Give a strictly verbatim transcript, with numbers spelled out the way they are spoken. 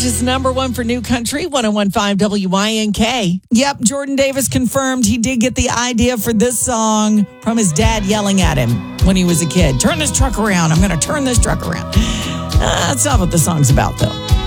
is number one for New Country, one oh one point five W I N K. Yep, Jordan Davis confirmed he did get the idea for this song from his dad yelling at him when he was a kid. Turn this truck around. I'm going to turn this truck around. Uh, that's not what the song's about, though.